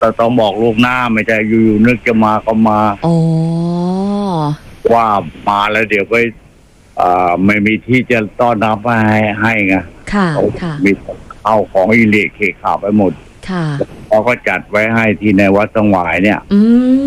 แต่ต้องบอกลูกหน้าไม่ใช่อยู่ๆนึกจะมาก็มาอ๋อว่ามาแล้วเดี๋ยวไปไม่มีที่จะต้อนรับให้ไงค่ะเขาค่ะมีเอาของอิเล็กเคขาไปหมดค่ะเขาก็จัดไว้ให้ที่ในวัดสงหวายเนี่ยอืม